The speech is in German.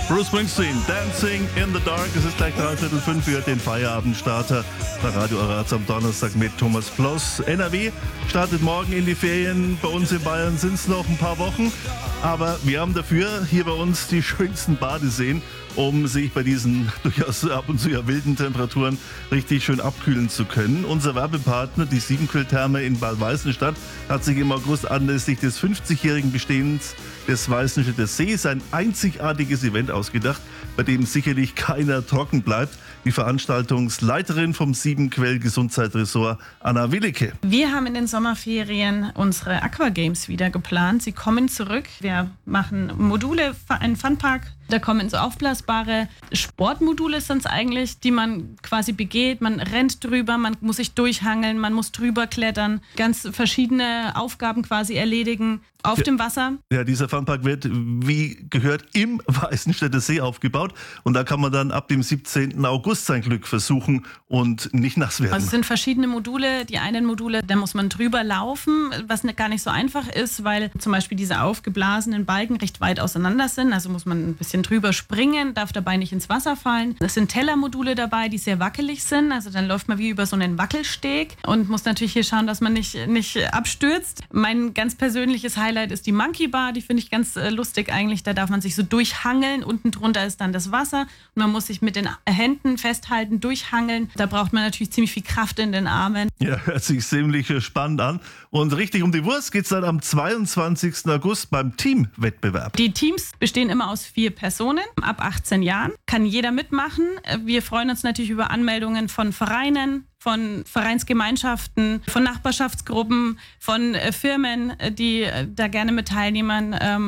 Bruce Springsteen, Dancing in the Dark. Es ist gleich 3:45 für den Feierabendstarter bei Radio Oraz am Donnerstag mit Thomas Ploss. NRW startet morgen in die Ferien. Bei uns in Bayern sind es noch ein paar Wochen. Aber wir haben dafür hier bei uns die schönsten Badeseen, um sich bei diesen durchaus ab und zu ja wilden Temperaturen richtig schön abkühlen zu können. Unser Werbepartner, die Siebenquell-Therme in Bad Weißenstadt, hat sich im August anlässlich des 50-jährigen Bestehens des Weißenstädter Sees ein einzigartiges Event ausgedacht, bei dem sicherlich keiner trocken bleibt. Die Veranstaltungsleiterin vom Siebenquell Gesundheitsressort, Anna Willicke. Wir haben in den Sommerferien unsere Aquagames wieder geplant. Sie kommen zurück. Wir machen Module, einen Funpark. Da kommen so aufblasbare Sportmodule sind es eigentlich, die man quasi begeht. Man rennt drüber, man muss sich durchhangeln, man muss drüber klettern, ganz verschiedene Aufgaben quasi erledigen auf dem Wasser. Ja, dieser Funpark wird, wie gehört, im Weißenstädter See aufgebaut. Und da kann man dann ab dem 17. August sein Glück versuchen und nicht nass werden. Also es sind verschiedene Module. Die einen Module, da muss man drüber laufen, was gar nicht so einfach ist, weil zum Beispiel diese aufgeblasenen Balken recht weit auseinander sind. Also muss man ein bisschen drüber springen, darf dabei nicht ins Wasser fallen. Es sind Tellermodule dabei, die sehr wackelig sind. Also dann läuft man wie über so einen Wackelsteg und muss natürlich hier schauen, dass man nicht abstürzt. Mein ganz persönliches Highlight ist die Monkey Bar. Die finde ich ganz lustig eigentlich. Da darf man sich so durchhangeln. Unten drunter ist dann das Wasser und man muss sich mit den Händen festhalten, durchhangeln. Da braucht man natürlich ziemlich viel Kraft in den Armen. Ja, hört sich ziemlich spannend an. Und richtig um die Wurst geht es dann am 22. August beim Teamwettbewerb. Die Teams bestehen immer aus 4 Personen ab 18 Jahren. Kann jeder mitmachen. Wir freuen uns natürlich über Anmeldungen von Vereinen, von Vereinsgemeinschaften, von Nachbarschaftsgruppen, von Firmen, die da gerne mit teilnehmen.